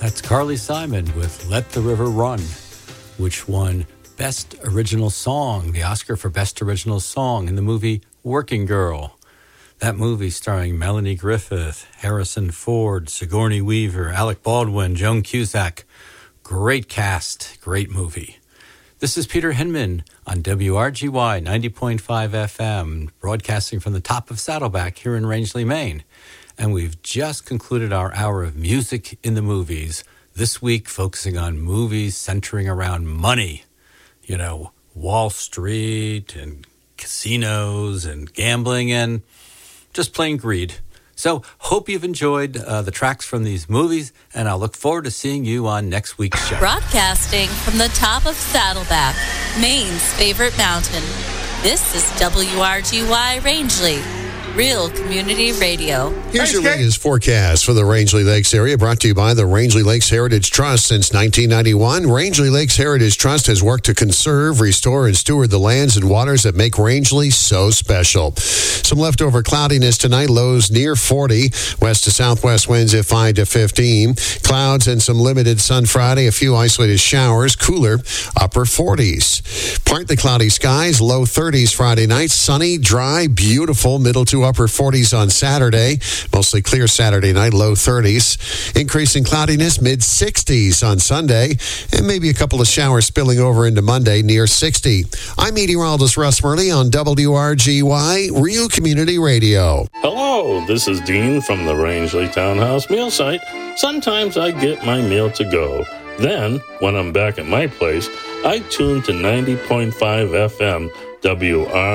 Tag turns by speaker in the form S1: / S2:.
S1: That's Carly Simon with Let the River Run, which won Best Original Song, the Oscar for Best Original Song in the movie Working Girl. That movie starring Melanie Griffith, Harrison Ford, Sigourney Weaver, Alec Baldwin, Joan Cusack. Great cast, great movie. This is Peter Hinman on WRGY 90.5 FM, broadcasting from the top of Saddleback here in Rangeley, Maine. And we've just concluded our hour of music in the movies, this week focusing on movies centering around money. You know, Wall Street and casinos and gambling and just plain greed. So, hope you've enjoyed the tracks from these movies, and I'll look forward to seeing you on next week's show.
S2: Broadcasting from the top of Saddleback, Maine's favorite mountain. This is WRGY Rangeley, Real Community Radio.
S3: Here's your latest forecast for the Rangeley Lakes area, brought to you by the Rangeley Lakes Heritage Trust. Since 1991, Rangeley Lakes Heritage Trust has worked to conserve, restore, and steward the lands and waters that make Rangeley so special. Some leftover cloudiness tonight, lows near 40, west to southwest winds at 5 to 15. Clouds and some limited sun Friday, a few isolated showers, cooler, upper 40s. Partly cloudy skies, low 30s Friday night, sunny, dry, beautiful, middle to upper 40s on Saturday. Mostly clear Saturday night, low 30s. Increasing cloudiness, mid-60s on Sunday. And maybe a couple of showers spilling over into Monday, near 60. I'm meteorologist Russ Murley on WRGY, Real Community Radio.
S4: Hello, this is Dean from the Rangeley Townhouse Meal Site. Sometimes I get my meal to go. Then, when I'm back at my place, I tune to 90.5 FM WR.